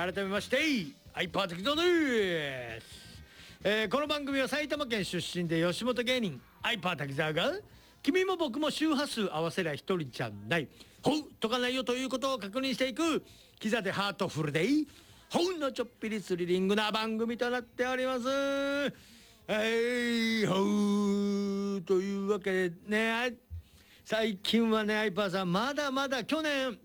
改めましてアイパー滝蔵です、この番組は埼玉県出身で吉本芸人アイパー滝沢が君も僕も周波数合わせりゃ一人じゃないほうとかないよということを確認していくキザでハートフルでほうのちょっぴりスリリングな番組となっております。ほうというわけでね、最近はねアイパーさんまだまだ去年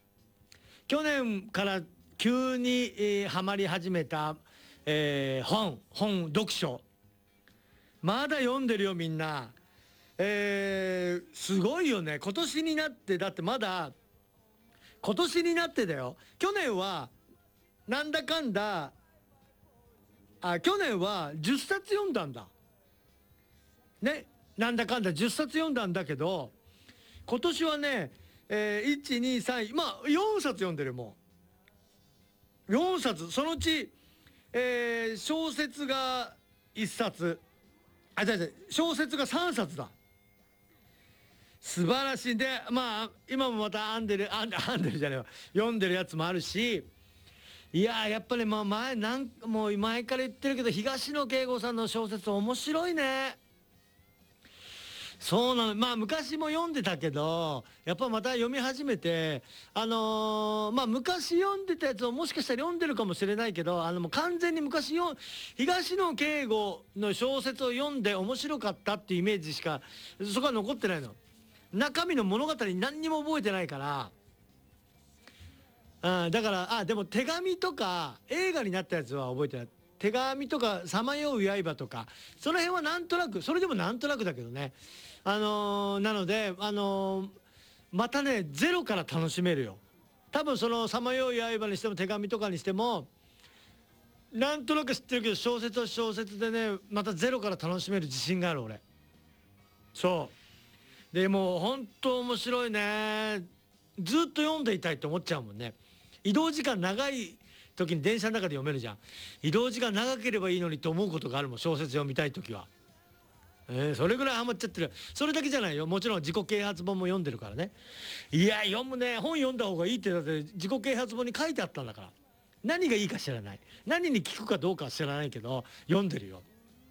から急に、ハマり始めた、本読書まだ読んでるよみんな。すごいよね今年になって。だってまだ今年になってだよ。去年はなんだかんだ去年は10冊読んだんだね。なんだかんだ10冊読んだんだけど今年はね、123まあ4冊読んでる。もう4冊そのうち、小説が1冊小説が3冊だ。素晴らしい。でまあ今もまた編んでるじゃねえよ読んでるやつもあるし、いややっぱりもう前から言ってるけど東野圭吾さんの小説面白いね。そうなの。まあ昔も読んでたけどやっぱまた読み始めてまあ昔読んでたやつをもしかしたら読んでるかもしれないけどもう完全に東野圭吾の小説を読んで面白かったっていうイメージしかそこは残ってないの。中身の物語何にも覚えてないから、だからでも手紙とか映画になったやつは覚えてない。手紙とかさまよう刃とかその辺はなんとなく、それでもなんとなくだけどね。なのでまたねゼロから楽しめるよ。多分そのさまよう刃にしても手紙とかにしてもなんとなく知ってるけど小説は小説でねまたゼロから楽しめる自信がある俺。そうでもう本当面白いね。ずっと読んでいたいって思っちゃうもんね。移動時間長い時に電車の中で読めるじゃん。移動時間長ければいいのにと思うことがあるもん小説読みたい時は。それぐらいハマっちゃってる。それだけじゃないよ。もちろん自己啓発本も読んでるからね。いや読むね。本読んだ方がいいってだって自己啓発本に書いてあったんだから。何がいいか知らない。何に効くかどうかは知らないけど読んでるよ。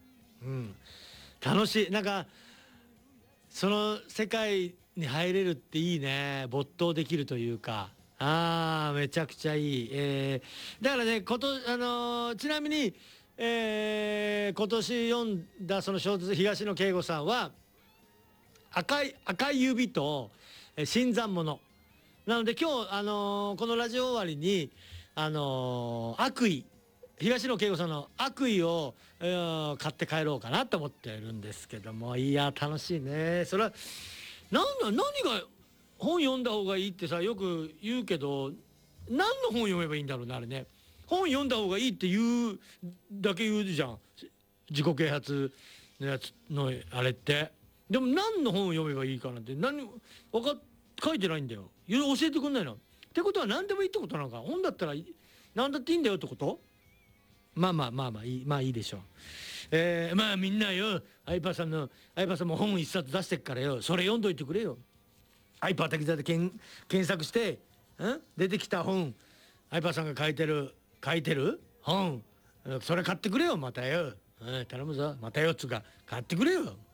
楽しい。なんかその世界に入れるっていいね。没頭できるというかめちゃくちゃいい。だからねちなみに、今年読んだその小説東野圭吾さんは赤い指と新参者なので今日このラジオ終わりに悪意東野圭吾さんの悪意を、買って帰ろうかなと思ってるんですけども、いや楽しいね。それは何が本読んだ方がいいってさよく言うけど何の本読めばいいんだろうねあれね。本読んだ方がいいって言うだけ言うじゃん自己啓発のやつのあれって。でも何の本を読めばいいかなんて書いてないんだよ。教えてくんないのってことは何でもいいってことなのか。本だったら何だっていいんだよってこと。まあいいでしょう。まあみんなよアイパーさんも本一冊出してっからよそれ読んどいてくれよ。アイパー滝沢で検索して出てきた本アイパーさんが書いてる本それ買ってくれよまたよ。頼むぞまたよっつうか買ってくれよ。